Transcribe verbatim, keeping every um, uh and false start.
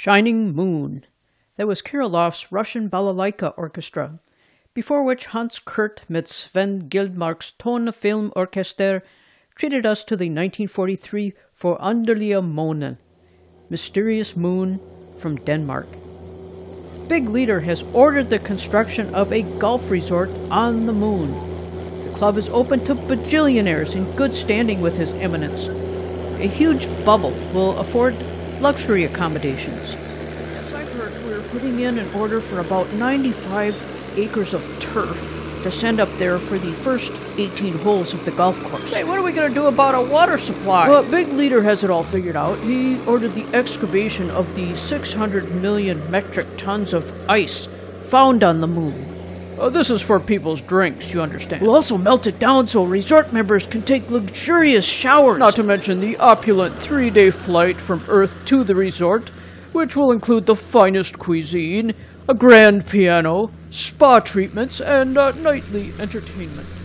Shining Moon. That was Kirilov's Russian Balalaika Orchestra, before which Hans Kurt met Sven Gildmark's Tonefilm Orkester treated us to the nineteen forty-three Forunderlige Månen, Mysterious Moon from Denmark. Big Leader has ordered the construction of a golf resort on the moon. The club is open to bajillionaires in good standing with His Eminence. A huge bubble will afford luxury accommodations. As I've heard, we're putting in an order for about ninety-five acres of turf to send up there for the first eighteen holes of the golf course. Hey, what are we going to do about a water supply? Well, Big Leader has it all figured out. He ordered the excavation of the six hundred million metric tons of ice found on the moon. Uh, this is for people's drinks, you understand. We'll also melt it down so resort members can take luxurious showers. Not to mention the opulent three-day flight from Earth to the resort, which will include the finest cuisine, a grand piano, spa treatments, and uh, nightly entertainment.